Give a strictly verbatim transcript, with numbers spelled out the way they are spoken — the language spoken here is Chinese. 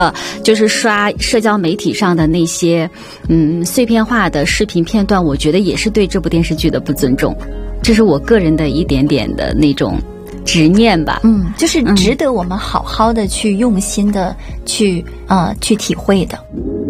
呃，就是刷社交媒体上的那些嗯碎片化的视频片段，我觉得也是对这部电视剧的不尊重。这是我个人的一点点的那种执念吧。 嗯，就是值得我们好好的去用心的去呃去体会的。